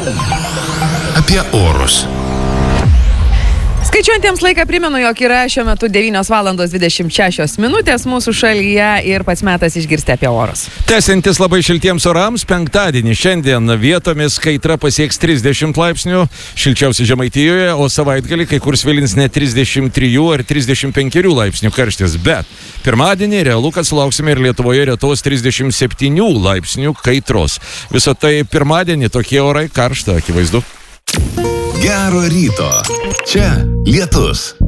Apie orus. Skaičiuojantiems laiką primenu, jog yra šiuo metu 9:26 mūsų šalyje ir pats metas išgirsti apie orus. Tęsiantis labai šiltiems orams, penktadienį šiandien vietomis kaitra pasieks 30 laipsnių, šilčiausia Žemaitijoje, o savaitgalį kai kur svilins net 33 ar 35 laipsnių karštis. Bet pirmadienį realu, kad sulauksime ir Lietuvoje retos 37 laipsnių kaitros. Visą tai pirmadienį tokie orai karšta, akivaizdu. Gero ryto. Čia lietus.